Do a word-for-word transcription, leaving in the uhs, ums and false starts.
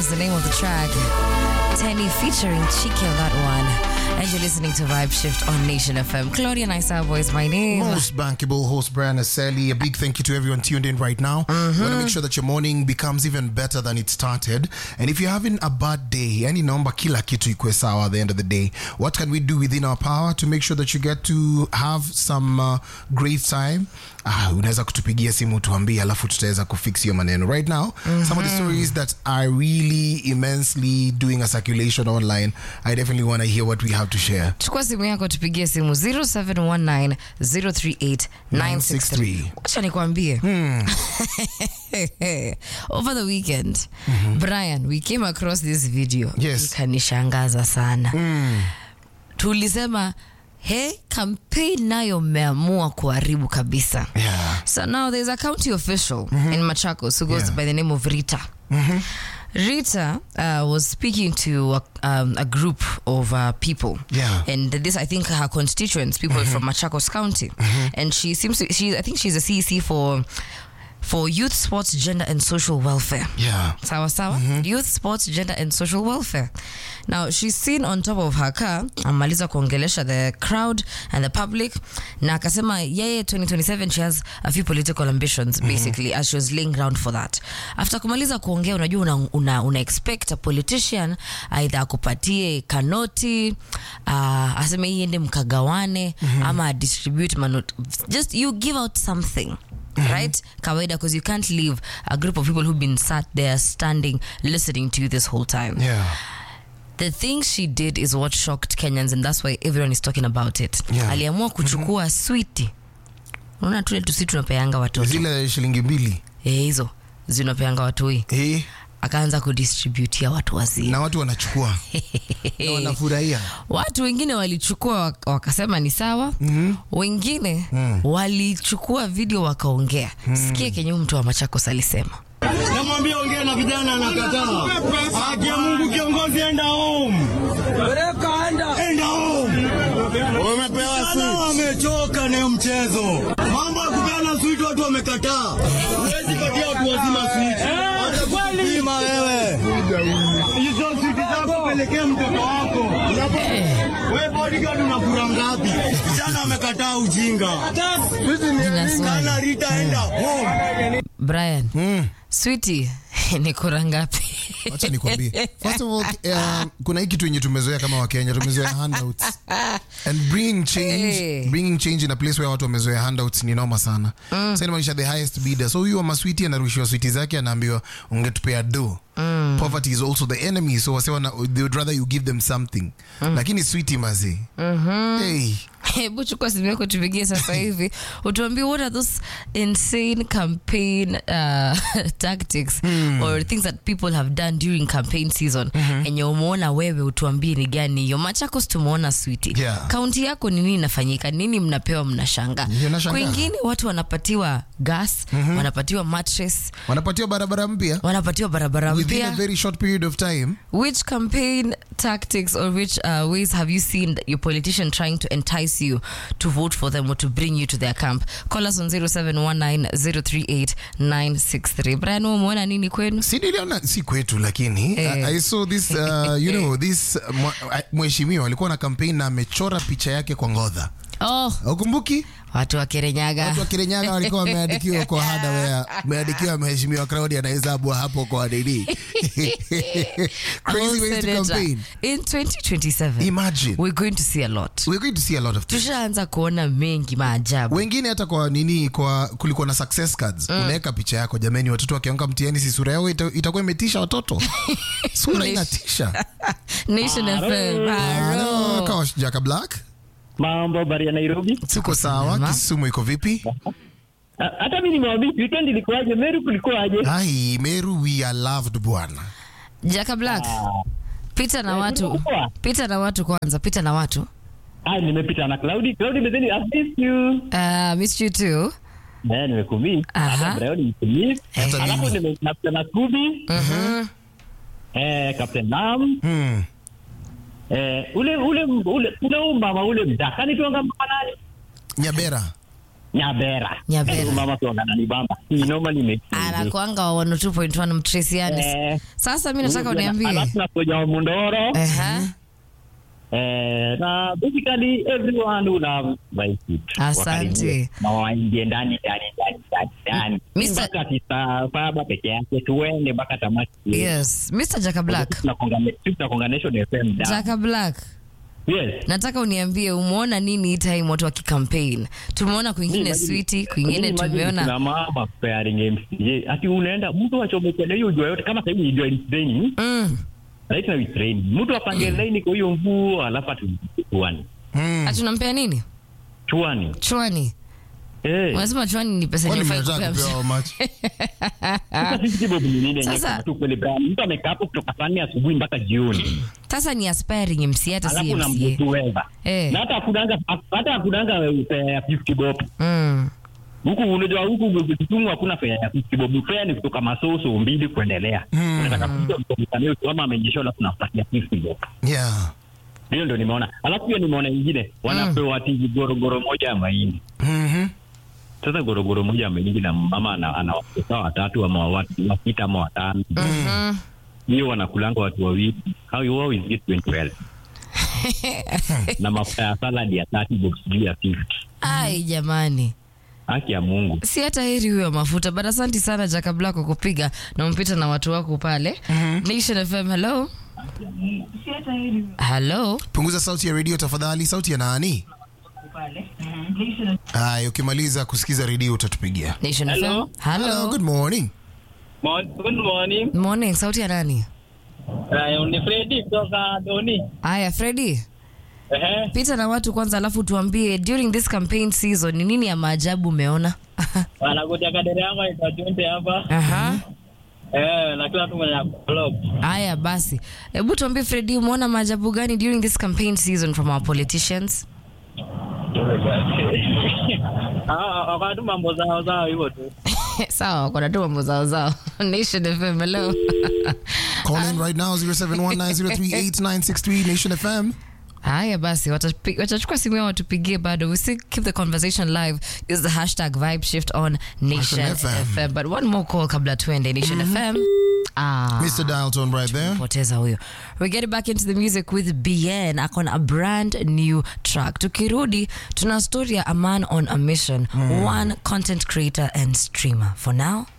is the name of the track. Tenny featuring Chiki on that one. And you're listening to Vibe Shift on Nation F M. Claudia Naisabo is my name. Most bankable host Brian Aseli. A big thank you to everyone tuned in right now. Mm-hmm. We want to make sure that your morning becomes even better than it started. And if you're having a bad day, any number kila kitu ikwe sawa at the end of the day, what can we do within our power to make sure that you get to have some uh, great time? Ah, unaweza kutupigia simu tuambie alafu tutaweza kufix hiyo maneno. Right now, mm-hmm. some of the stories that are really immensely doing a circulation online, I definitely want to hear what we have to share. Chukua simu yako tupigie simu zero seven one nine zero three eight nine six three. Wacha nikwambie. Hmm. Over the weekend, mm-hmm. Brian, we came across this video. Yes. Ikanishangaza sana. Mm. Tulisema Hey, campaign nayo meamua kuharibu kabisa. Yeah. So now there's a county official mm-hmm. in Machakos who goes yeah. by the name of Rita. Mm-hmm. Rita uh, was speaking to a, um, a group of uh, people. Yeah. And this, I think, her constituents, people mm-hmm. from Machakos County. Mm-hmm. And she seems to, she, I think she's a C E C for... for youth, sports, gender and social welfare. Yeah. Sawa sawa? Mm-hmm. Youth, sports, gender and social welfare. Now, she's seen on top of her car, amaliza kuongelesha the crowd and the public. Na akasema, yeye twenty twenty-seven, she has a few political ambitions, mm-hmm. basically, as she was laying ground for that. After kumaliza kuongea, unajua una, una, una expect a politician, either akupatie kanoti, uh, aseme iende mkagawane, mm-hmm. ama distribute manot. Just, you give out something. Mm-hmm. Right? Kawaida, because you can't leave a group of people who've been sat there standing listening to you this whole time. Yeah. The thing she did is what shocked Kenyans, and that's why everyone is talking about it. Yeah. Aliamua kuchukua mm-hmm. sweetie. Unaona tule tusi tunapeanga watoto. Zile shilingi mbili. Eh, hizo zinapeanga watu hii. Eh. Akaanza kudistribute ya watu wazima. Na watu wanachukua. Na wanafurahia. Watu wengine walichukua wakasema ni sawa. Mm-hmm. Wengine mm. walichukua video wakaongea. Mm. Sikia kenye mtu wa Machakos alisema. Namwambia ongea na vijana anakataa. Haki ya Mungu kiongozi, enda home. Bereka enda. Enda home. Wamepewa sweet. Wamechoka na mchezo. Mambo ya kupeana sweet watu wamekataa. Huwezi patia watu wazima sweet. Hata kweli ma wewe. Hizo sweet zako pelekea mtoto wako. Wewe bodyguard unakula ngapi? Vijana wamekataa ujinga. Kana Rita enda home. Brian. Mm. Sweetie, ni kura ngapi? Wacha nikwambie. First of all, uh, kuna hiki tu yenye tumezoea kama wa Kenya, tumezoea handouts. And bringing change, hey. bringing change in a place where watu wamezoea handouts ni noma sana. Mm. Sasa inamaanisha the highest bidder. So huyo ama sweetie anarushiwa sweetie zake anaambiwa ungetupea do. Mm. Poverty is also the enemy, so wase wana, they would rather you give them something. Mm. Lakini sweetie mazi. Mhm. Hey. Hebu chukua simu yako tupigie sasa hivi. Utuambie what are those insane campaign uh, tactics mm. or things that people have done during campaign season. Mm-hmm. Enye umeona wewe utuambie ni gani hiyo. Machakos tumeona sweetie. Yeah. Kaunti yako ni nini inafanyika? Nini mnapewa mnashanga? Kwingine watu wanapatiwa gas, mm-hmm. wanapatiwa mattress, wanapatiwa barabara mpya. Wanapatiwa barabara mpya. Within a very short period of time. Which campaign tactics or which uh, ways have you seen your politician trying to entice you to vote for them or to bring you to their camp? Call us on zero seven one nine zero three eight nine six three. Brian, umeona nini kwenu? Si niliona si kwetu lakini eh. I, I saw this uh, you know this mheshimiwa alikuwa na campaign na amechora picha yake kwa ngodha. Oh. Ukumbuki? Watu wa Kirinyaga. Watu wa Kirinyaga walikuwa wameandikiwa kwa hardware. Wameandikiwa mheshimiwa Claudia na hesabu hapo kwa dini. Crazy ways to campaign. In twenty twenty-seven. Imagine. We're going to see a lot. We're going to see a lot of things. Tushaanza kuona mengi maajabu. Wengine hata kwa nini kwa kulikuwa na success cards. Mm. Unaweka picha yako, jameni watoto wakianguka mtihani si sura yao ita, itakuwa imetisha watoto. Sura inatisha. Nation F M. Hello, Coach Jaka Black. Mambo bari ya Nairobi. Tuko sawa, Kisumu iko vipi? Hata mimi nimewaambia weekend ilikuwaje, Meru kulikuwaje? Hai, Meru we are loved bwana. Jaka Black. Ah. Pita na watu. Pita na watu kwanza, pita na watu. Ah, nimepita na Cloudy. Cloudy mzeni, I miss you. Ah, uh, miss you too. Eh, nimekumi. Hata Brian nimekumi. Alafu nimepita na Kubi. Mhm. Eh, Captain Lam. Mhm. Eh, ule ule ule ule mama ule mdakani tuanga mpanani. Nyabera. Nyabera. Nyabera. Mama kwa nani bamba. He normally makes. Anakuanga wa one oh two point one Mtresianis. Eh. Sasa mimi nataka uniambie. Alafu na kwa Mondoro. Ehe. Eh, na basically everyone who loves Vice. Asante. Na waingie ndani ndani ndani ndani. Mister Mpaka tisa saba peke yake tuende mpaka tamati. Yes, Mister Jaka Black. Tuna congregation F M. Jaka Black. Yes. Nataka uniambie umeona nini hii time watu wakicampaign? Tumeona kwingine sweetie, kwingine tumeona na mama pairing M C A. Ati unaenda mtu achomekele hiyo jua yote kama sasa hivi jua ni training. Mm. Right now it's training. Mtu apange line kwa hiyo mvua alafu atuchuani. Mm. Atunampea nini? Chuani. Chwani. Eh. Unasema chwani ni pesa Kwani nyingi mnataka kupewa how much? Sasa sisi bobu ni nini yenyewe Sasa- tu kweli bra. Mtu amekaa hapo kutoka saa nne asubuhi mpaka jioni. Sasa ni aspiring M C hata si Alafu na M C A. mtu weza. Eh. Na hata kudanga hata kudanga fifty bob. Mm. Huku unajua huku kitungu hakuna fare ya fifty bob. Fare ni kutoka masoso mbili kuendelea. Unataka kuja mtomkanio kama amenyesha alafu napatia fifty bob. Yeah. Hiyo ndio nimeona. Alafu pia nimeona nyingine wanapewa ati gorogoro moja ya mahindi. Mhm. Sasa gorogoro moja ya mahindi na mama ana ana watoto watatu ama watu wakita ama watano. Mhm. Hiyo wanakulanga watu wawili. How you always get twenty well. Na mafuta ya salad ya thirty bob juu ya fifty. Ai jamani. Haki ya Mungu. Si hata heri huyo mafuta. But asante sana Jaka Black kwa kupiga na mpita na watu wako pale. Nation F M, hello. Hello. Punguza sauti ya radio tafadhali. Sauti ya nani? Haya, ukimaliza kusikiza radio utatupigia. Nation F M. Hello. Hello, Hello. good morning. Good morning. Morning, sauti ya nani? Uh, ni Freddy kutoka Doni. Aya, Freddy. Ehe. Pita na watu kwanza alafu tuambie during this campaign season ni nini ya maajabu umeona? Wanakuja kadere yangu itajonte hapa. Aha. Eh, na kila mtu mwenye blog. Aya basi. Hebu tuambie Freddy umeona maajabu gani during this campaign season from our politicians? Ah, wakati mambo zao zao hivyo tu. Sawa, kuna tu mambo zao zao. Nation F M, hello. Call in right now zero seven one nine zero three eight nine six three Nation F M. Haya basi, watapi- watachukua simu yao watupigie bado. We still keep the conversation live. Use the hashtag vibe shift on Nation F M. F M. But one more call kabla tuende. Nation F M. Ah. Mister Dial Tone right there. Poteza huyo. We get back into the music with B N akon a brand new track. Tukirudi tuna story ya a man on a mission, one content creator and streamer. For now